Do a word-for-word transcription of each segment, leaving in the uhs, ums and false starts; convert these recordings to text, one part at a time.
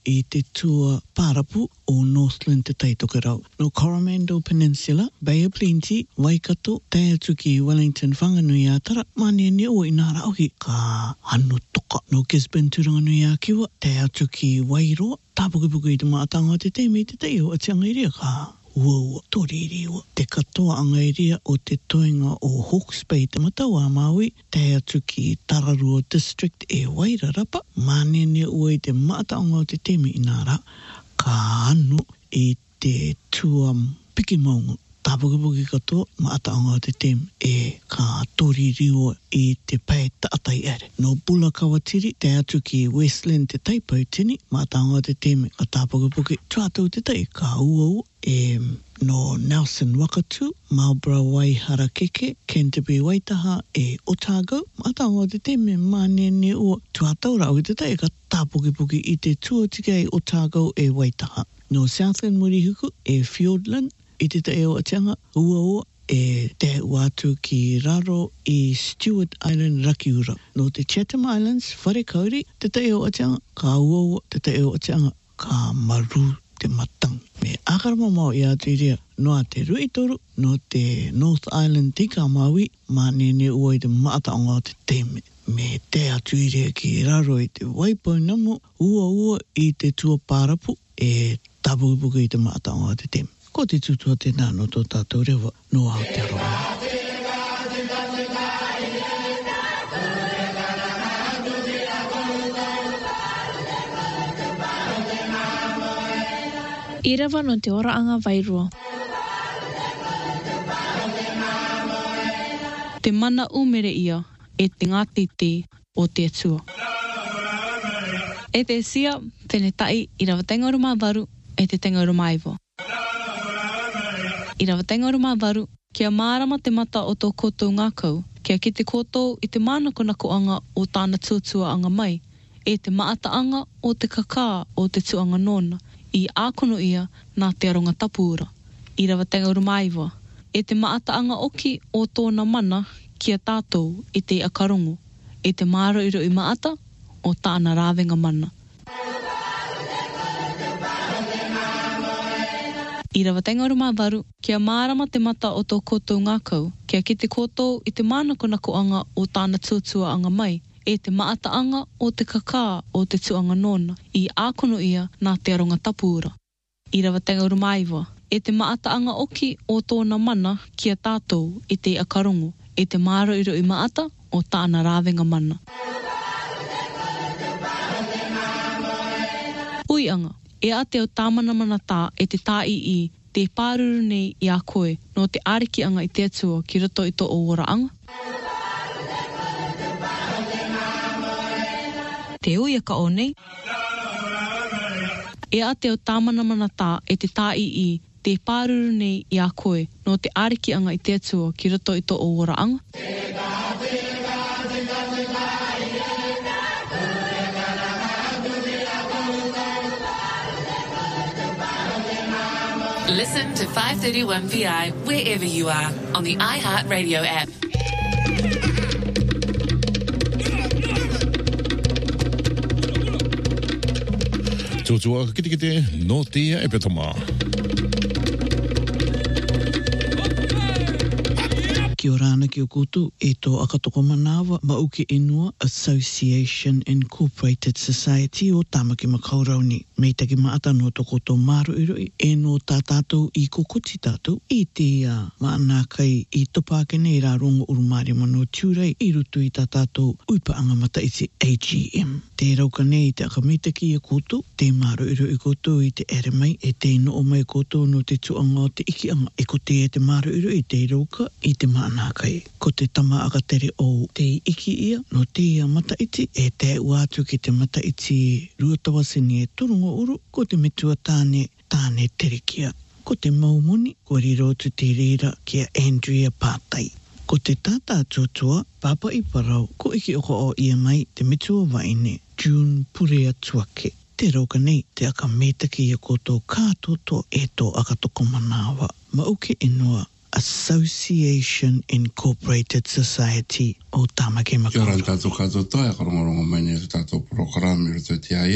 i te tua Parapu o Northland te Taitokerau. No Coromandel Peninsula, Bay of Plenty, Waikato, te atu ki Wellington whanganui a tara, mane ne o inara auhi ka anu toka. No Gisborne turanganui a kiwa, te atu ki Wairoa, tāpukipuku i te maatanga te teimi te teo, a tianga iria ka ua toriri ua. Te katoa anga iria o te toinga o Hawke's Bay te matau a Maui, te atu ki Tararua District e Wairarapa, manene ua i te maataonga o te temi inara, ka anu i te tua piki maunga. Tāpukipuki katoa, maataonga o te temi e ka toriri ua i te pai taatai ere. No Bula Kawatiri, te atu ki Westland te Taipautini, maataonga o te temi ka tāpukipuki tuatau te tai ka ua ua. E no Nelson Wakatu, Marlborough Waiharakeke, Canterbury Waitaha e Otago, maataonga o te temi manene ua tuatau rau i te tai ka tāpukipuki i te tuatika e Otago e Waitaha. No Southland Murihuku e Fiordland, i te te eo atianga, ua ua e te watu ki Raro i Stewart Island Rakiura. No te Chatham Islands, Wharekauri, te te eo atianga, ka ua ua, te te eo atianga, ka Maru te matang. Me akarama mau i atu iria, noa te Ruitoru, no te North Island tika Maui, manene ua i te maataonga o te teme. Me te atu iria ki Raro i te Waipounamu, ua ua i te tua Parapu, e tapukipuki i te maataonga o te teme. Ko te tutua te nāno tō tātou rewa no Aotearoa. I rawa no te oraanga Wairua. Te mana umere ia e te ngātiti o te atua. E te sia tene tai i rawa tenga uruma waru e te tenga uruma iwa. I rawa tenga uruma waru, kia mārama te mata o tō koutou ngākau, kia ki te koutou i te mānako nakoanga o tāna tuatua anga mai, e te maataanga o te kakā o te tuanga nona, i ākono ia nā te aronga tapuura. I rawa tenga urumaiwa, e te maataanga oki o tōna mana kia tātou i te akarongo, e te māro iro i maata o tāna rāwenga mana. I rawa tenga uruma waru, kia mārama te mata o tō koutou ngākau, kia ki te koutou i te mānako nakoanga o tāna tuatua anga mai, e te maataanga o te kakā o te tuanga nona, i ākono ia nā te aronga tapuura. I rawa tenga urumaiwa, e te maataanga oki o tōna mana kia tātou i te akarongo, e te māro iro i maata o tāna rāwenga mana. Ui anga. E a te o tāmana mana tā e te tā i i te pāruru nei i a koe no te ariki anga i te atua ki roto i tō o oraanga. Te uia ka o nei. E a te o tāmana mana tā e te tā i i te pāruru nei i a koe no te ariki anga i te atua ki roto i tō o oraanga. Listen to five thirty-one P I wherever you are on the iHeartRadio app. Tutua kite kite no tia e petoma. Kia ora ana ki o koutou e tō akatoko manawa Mauke Inua Association Incorporated Society o Tamaki Makaurauni. Mei taki maata no tō koutou maro iroi e no tā tātou i kokoti tātou i te uh, maana kai i topake nei rā rongo urumari mano tūrei i rutu i tā tātou uipa anga mata i te A G M. Te rauka nei te akamitaki i koutou, te maro iroi koutou i te ere mai e te ino o mai koutou no te tuanga o te iki anga e ko te e te maro iroi i te rauka i te maana kai. Ko te tama akatere o te iki ia no te ia mata iti e te uatu ki te mata iti ruatawasini e turungo uru ko te metua tāne tāne terikia. Ko te maumoni ko rirotu te reira kia Andrea Pātai. Ko te tata tuatua papa i parau ko iki oko o ia mai te metua waine June Purea Tuake. Te rauka nei te aka metaki i a koutou kātoto e tō akatoko manawa. Mauke Inua Association Incorporated Society o Tamaki Makaurau. Kia ora tātou kātou tai, a karongorongo mai nei tātou programi ruto te ai ai.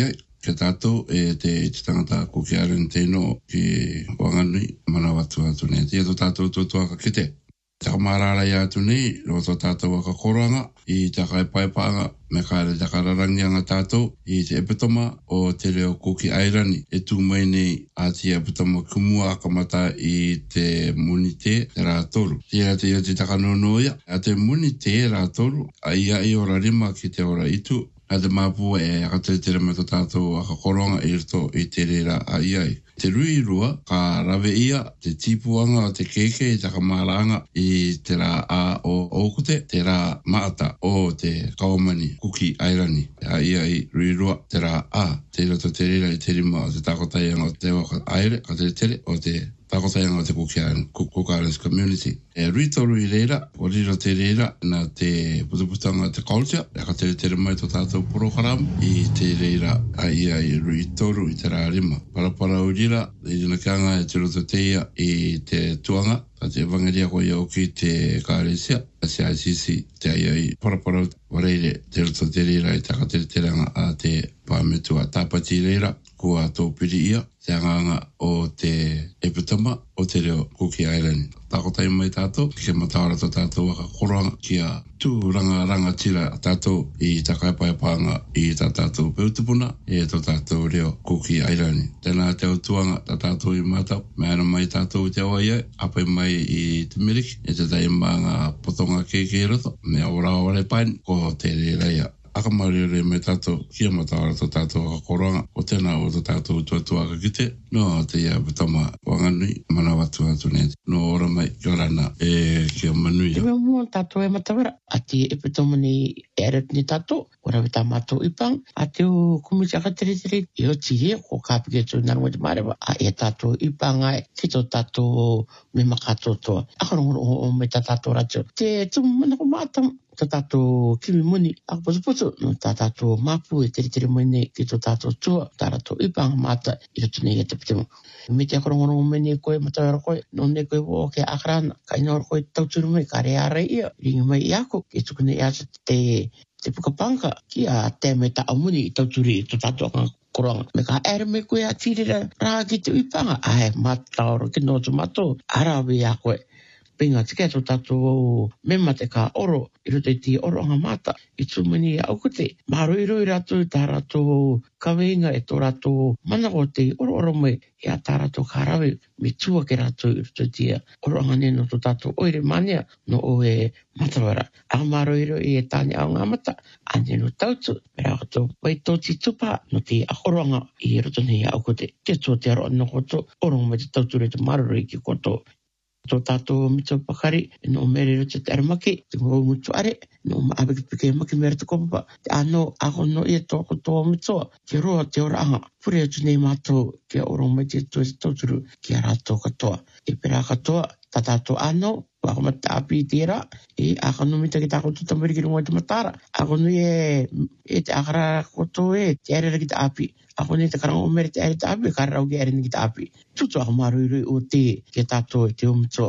ke tātou e te te tangata ko ki aren tēno ki Wanganui mana watu atu ne. Tia tō tātou tōtua ka kite. Taka marara i atu nei, ro tō tātou waka koranga, i taka e paipaanga, me kāre taka rarangianga tātou, i te epitoma o te reo Kuki Airani. E tū mai nei a te epitoma kumua akamata i te munite te rā toru. Tia te ia te taka nonoia, a te munite rā toru, a ia i ora rima ki te ora itu, a te māpua e akatere me tō tātou aka koronga i rito i te rera a iai. Te rui rua, ka rawe ia, te tipuanga o te keke i taka maranga i te rā a o okute, te rā maata o te kawamani Kuki Airani. A iai rui rua, te rā a, te roto te rera i te rima o te takotaianga o te waka aere, ka te tere o te takotaianga o te Kuki Islands Community. E rui toru i reira, o riro te reira, na te putuputanga te culture, e ka tere tere mai tō tātou program, i te reira a ia i rui toru i te rā rima. Parapara urira, i rina kianga e te roto te ia i te tuanga, ka te vangaria ko iau ki te kāresia, a se I C C, te ia i parapara wareire, te roto te reira i te ka tere teranga a te pāmetua tāpati reira, kua tō piri ia, te anganga o te epitama o te reo Kuki Airani. Takotai mai tātou, ke matawara tō tātou waka koranga kia tū ranga ranga tira tātou i takai paipanga i tā tātou peutupuna e tō tātou reo Kuki Airani. Tēnā te autuanga tā tātou i mātau, me ana mai tātou te awa ia, apai mai i te Meriki, e te tai maanga potonga keke roto, me ora ore pain, ko te reira akamari re me tātou kia matawara tō tātou waka koranga, o tēnā o tō tātou tuatua ka kite, no te ia butama Wanganui, mana watu atu ne, no ora mai kia rana e kia manui. Te mea mua tātou e matawara, a te e pitoma ni eret ni tātou, ora wita mātou ipang, a te o kumiti aka tere tere, i o tiri, ko kāpike tō nārunga te marewa, a e tātou ipang ai, te tō tātou me makato toa, akarongo o me tā tātou ratio, te tumu mana ko mātam, tō tātou kimi muni, ako posu posu, no tā tātou mapu e tere tere mene ki tō tātou tua, tā tātou ipanga mata i roto nei e te pitema. Me te akarongorongo mene koe, matawara koe, no ne koe wo ke akarana, ka ina ora koe tauturu mai, ka rea rei ia, ringi mai i ako, ki tuku nei asa te, te pukapanga, ki a te me ta amuni i tauturi i tō tātou aka koranga. Me ka ere me koe a tirira rā ki te ipanga, ai, mataoro ki no tu mato, arawe a koe. Pinga te kia tō tātou mema te ka oro, i roto i ti oro anga mata, i tūmani au kute. Mā roi roi ratu tā rātou kaweinga e tō rātou mana o te oro oro mai, e a tā rātou kārawe, me tua ke rātou i roto i tia oro anga neno tō tātou oire mania, no o e matawara. A mā roi roi e tāne au ngā mata, a neno tautu, me rā kato wai tō ti tupa, no te a oro anga i roto nei au kute. Kia tō te aro anō koto, oro mai te tautu re te mararoi ki koto. Tō tātou mito pakari, no mere rote te aramaki, te ngau mutu are, no maabiki pike maki mera te kopapa, te ano ako no ia tōko tō mitoa, ke roa te ora anga, pure atu nei mātou, ke oro mai te tō te tauturu, ki a rātou katoa. E pera katoa, tā tātou ano, wako mata api i tērā, e ako no mita ki tāko tūta meri ki runga te matara, ako no e, e te akara koto e, te ere ki te api, ako ne te karanga o mere te ere te api, ka rau ki ere ni ki te api. Tutu ako marui o te, ke tātou e te umito.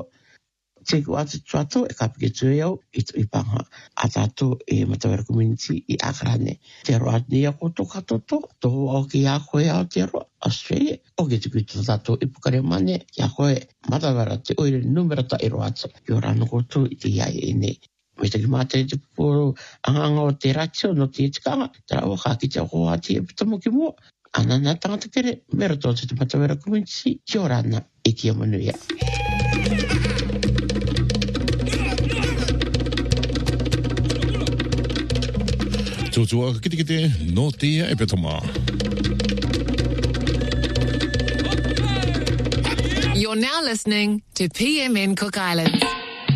Te ku atu tuato e kapike tue au, i tu ipanga, a tātou e matawara community i akarane. Te roa ni ako tō katoto, tō au ki a koe au te roa, Australia, o ke tuku tō tātou i pukare mane, ki a koe matawara te oire numera ta i roa atu, i o rano koto i te iai e nei. Me te ki mata i te puporo anganga o te ratio no te etikanga, te rao ka ki te o ati e pitamo ki mua. Ana nā tangata kere, mera tō te matawara community, ki o rana e ki a manuia. Tōtua kite kite no tia e petoma. You're now listening to P M N Cook Islands.